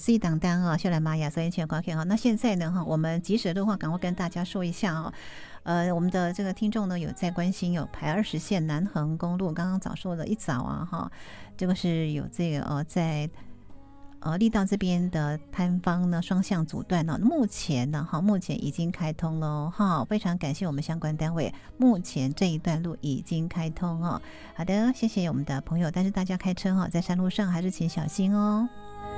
C 档单啊，秀兰玛雅所以全光片哈。那现在呢哈，我们及时的话，赶快跟大家说一下哦。我们的这个听众呢有在关心有排20线南横公路，刚刚早说的一早啊哈，这个是有这个在力道这边的摊方呢双向阻断呢，目前已经开通了哈，非常感谢我们相关单位，目前这一段路已经开通哦。好的，谢谢我们的朋友，但是大家开车哈，在山路上还是请小心哦。